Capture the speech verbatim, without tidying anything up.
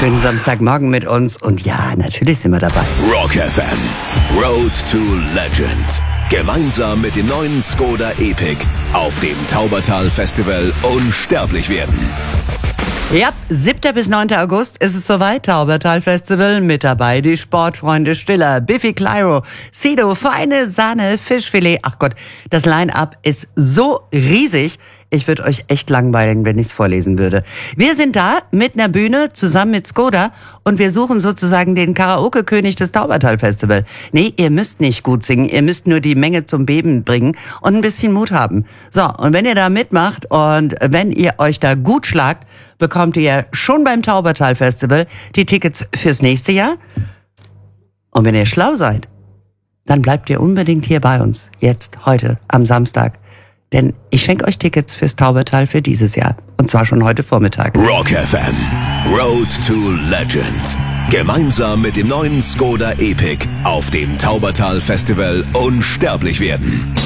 Schönen Samstagmorgen mit uns und ja, natürlich sind wir dabei. Rock F M, Road to Legend. Gemeinsam mit dem neuen Skoda Epic auf dem Taubertal Festival unsterblich werden. Ja, siebter bis neunter August ist es soweit, Taubertal Festival. Mit dabei die Sportfreunde Stiller, Biffy Clyro, Sido, Feine Sahne, Fischfilet. Ach Gott, das Line-Up ist so riesig. Ich würde euch echt langweilen, wenn ich es vorlesen würde. Wir sind da mit einer Bühne zusammen mit Skoda und wir suchen sozusagen den Karaoke-König des Taubertal Festival. Nee, ihr müsst nicht gut singen, ihr müsst nur die Menge zum Beben bringen und ein bisschen Mut haben. So, und wenn ihr da mitmacht und wenn ihr euch da gut schlagt, bekommt ihr schon beim Taubertal Festival die Tickets fürs nächste Jahr. Und wenn ihr schlau seid, dann bleibt ihr unbedingt hier bei uns. Jetzt, heute, am Samstag. Denn ich schenke euch Tickets fürs Taubertal für dieses Jahr. Und zwar schon heute Vormittag. Rock F M, Road to Legend. Gemeinsam mit dem neuen Skoda Epic auf dem Taubertal Festival unsterblich werden.